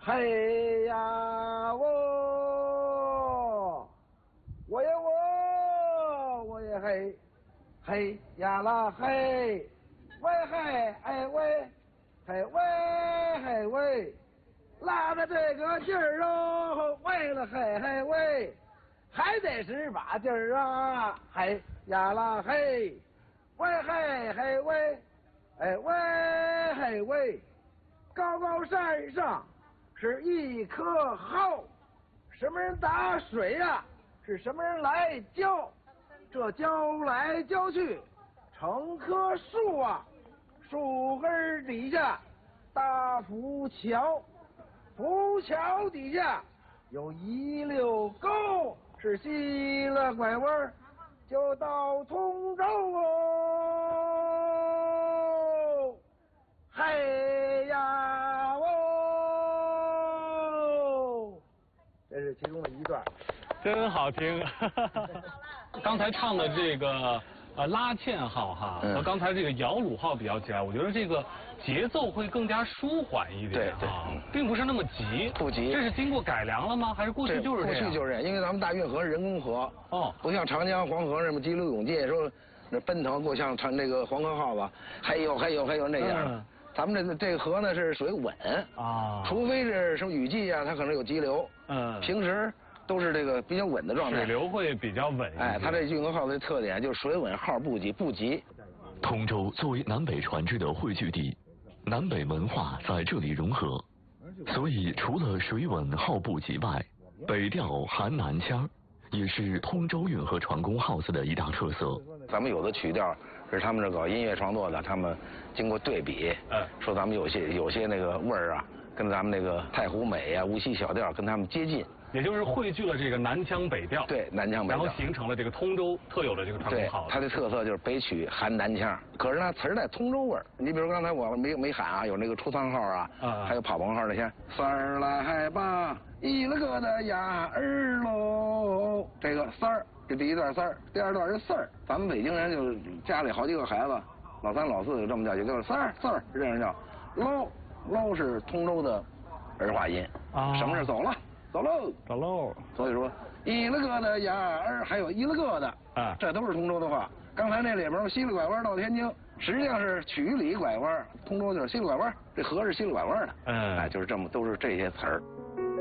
嘿呀我也我也嘿，嘿呀啦嘿，喂嘿哎喂，嘿喂嘿喂，拉着这个劲儿哦，为了嘿嘿喂，还得是把劲儿啊，嘿呀啦嘿，喂嘿嘿喂，哎喂嘿喂，高高山上是一棵蒿，什么人打水呀？是什么人来浇？这浇来浇去，成棵树啊！树根底下搭浮桥，浮桥底下有一溜沟，是西了拐弯就到通州哦。嘿呀哦，这是其中的一段。 真好听，刚才唱的这个拉纤号哈，和刚才这个摇橹号比较起来，我觉得这个节奏会更加舒缓一点啊，并不是那么急， 不急。 这是经过改良了吗？还是过去就是这样？ 过去就是这样，因为咱们大运河是人工河，不像长江、黄河什么急流勇进，说那奔腾过像唱那个黄河号吧，嘿呦那样。咱们这个河呢是属于稳啊，除非是什么雨季啊，它可能有急流。平时都是这个比较稳的状态， 水流会比较稳。 哎，它这运河号的特点就是水稳号不急，不急。 通州作为南北船只的汇聚地，南北文化在这里融合，所以除了水稳号不急外，北调含南腔也是通州运河船工 house 的一大特色。 咱们有的曲调是他们这个音乐创作的，他们经过对比，说咱们有些那个味儿啊，跟咱们那个太湖美啊、无锡小调跟他们接近。 也就是汇聚了这个南腔北调， 对，南腔北调， 然后形成了这个通州特有的这个传统号。 它的特色就是北曲含南腔，可是呢词儿带通州味儿。你比如刚才我没喊啊，有那个出仓号啊，还有跑棚号那些。三儿来吧，一了个的呀儿喽，这个三儿，这第一段三儿，第二段是四儿。咱们北京人就家里好几个孩子，老三老四就这么叫，就叫三儿四儿，这样叫。喽是通州的儿化音，什么是走了？走喽， 走喽。 所以说，一了个的呀儿，还有一了个的，这都是通州的话。刚才那里边西了拐弯到天津，实际上是曲里拐弯，通州就是西了拐弯，这河是西了拐弯的。哎，就是这么都是这些词儿。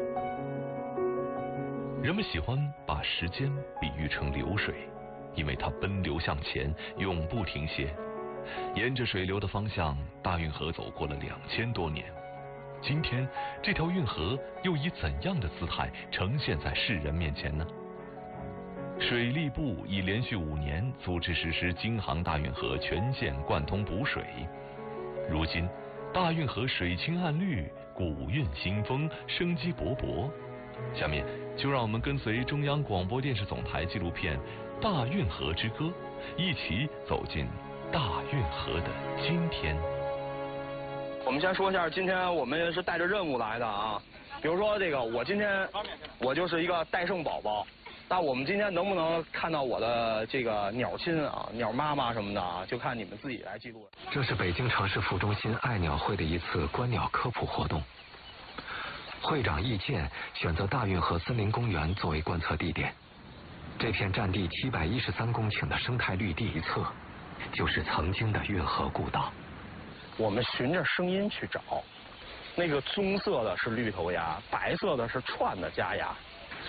人们喜欢把时间比喻成流水，因为它奔流向前，永不停歇。沿着水流的方向，大运河走过了2000多年。今天，这条运河又以怎样的姿态呈现在世人面前呢？水利部已连续5年组织实施京杭大运河全线贯通补水。如今，大运河水清岸绿，古韵新风，生机勃勃。下面就让我们跟随中央广播电视总台纪录片《大运河之歌》，一起走进大运河的今天。 我们先说一下，今天我们是带着任务来的啊。比如说这个，我今天我就是一个戴胜宝宝，但我们今天能不能看到我的这个鸟亲啊、鸟妈妈什么的啊，就看你们自己来记录。 这是北京城市副中心爱鸟会的一次观鸟科普活动。会长易建选择大运河森林公园作为观测地点。这片占地713公顷的生态绿地一侧，就是曾经的运河故道。 我们循着声音去找，那个棕色的是绿头鸭，白色的是串的家鸭。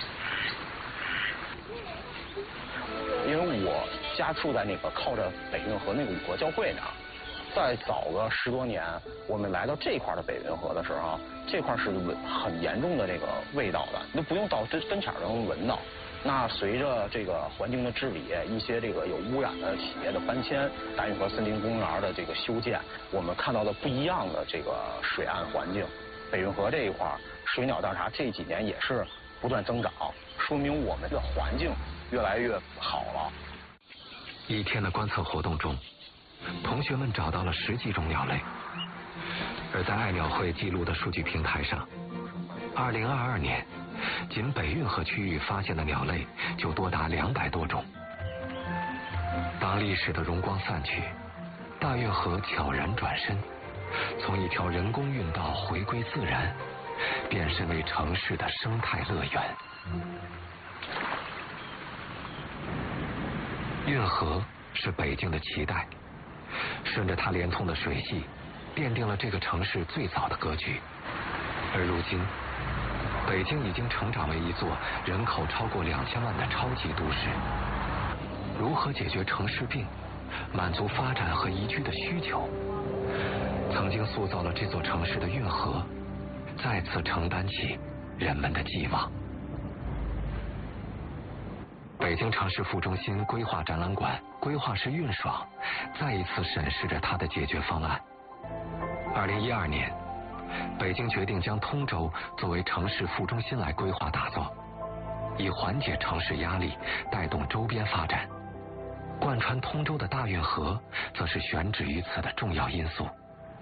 因为我家住在那个靠着北运河那个五河交汇那儿，再早个10多年，我们来到这块的北运河的时候，这块是很严重的这个味道的，都不用到跟前儿能闻到。那随着这个环境的治理，一些这个有污染的企业的搬迁，大运河森林公园的这个修建，我们看到的不一样的这个水岸环境。北运河这一块水鸟调查这几年也是不断增长，说明我们的环境越来越好了。 一天的观测活动中，同学们找到了10几种鸟类，而在爱鸟会记录的数据平台上，2022年仅北运河区域发现的鸟类就多达200多种。当历史的荣光散去，大运河悄然转身，从一条人工运道回归自然， 变身为城市的生态乐园。运河是北京的脐带，顺着它连通的水系，奠定了这个城市最早的格局。而如今，北京已经成长为一座人口超过2000万的超级都市。如何解决城市病，满足发展和宜居的需求？曾经塑造了这座城市的运河，再次承担起人们的寄望。北京城市副中心规划展览馆规划师运爽再一次审视着它的解决方案。2012年，北京决定将通州作为城市副中心来规划打造，以缓解城市压力，带动周边发展。贯穿通州的大运河则是选址于此的重要因素。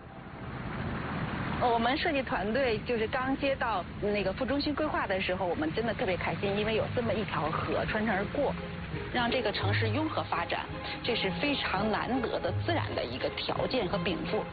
我们设计团队就是刚接到那个副中心规划的时候，我们真的特别开心，因为有这么一条河穿城而过，让这个城市拥河发展，这是非常难得的自然的一个条件和禀赋。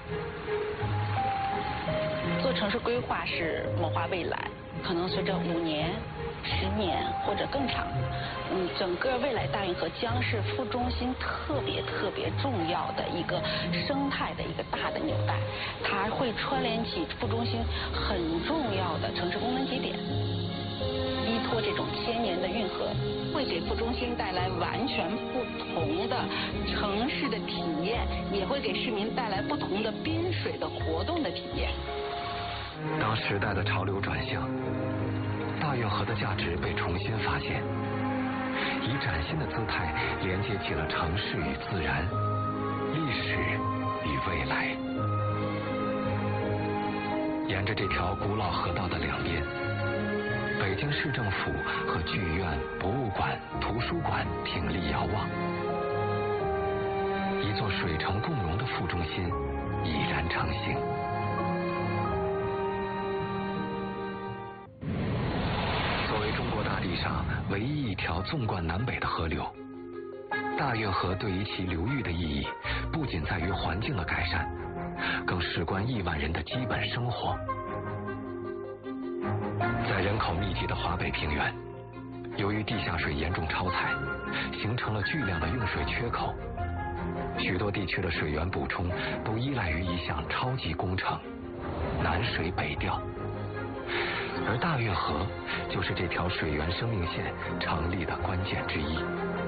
做城市规划是谋划未来，可能随着5年、10年或者更长，整个未来大运河将是副中心特别重要的一个生态的一个大的纽带，它会串联起副中心很重要的城市功能节点，依托这种1000年的运河，会给副中心带来完全不同的城市的体验，也会给市民带来不同的滨水的活动的体验。 当时代的潮流转向，大运河的价值被重新发现，以崭新的姿态连接起了城市与自然、历史与未来。沿着这条古老河道的两边，北京市政府和剧院、博物馆、图书馆挺立遥望，一座水城共融的副中心已然成型。大地上唯一一条纵贯南北的河流，大运河对于其流域的意义，不仅在于环境的改善，更事关亿万人的基本生活。在人口密集的华北平原，由于地下水严重超采，形成了巨量的用水缺口，许多地区的水源补充都依赖于一项超级工程——南水北调。而大运河就是这条水源生命线成立的关键之一。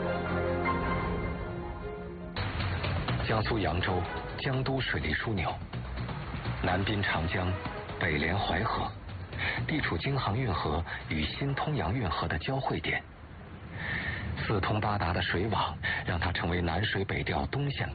江苏扬州江都水利枢纽，南滨长江，北连淮河，地处京杭运河与新通扬运河的交汇点，四通八达的水网让它成为南水北调东线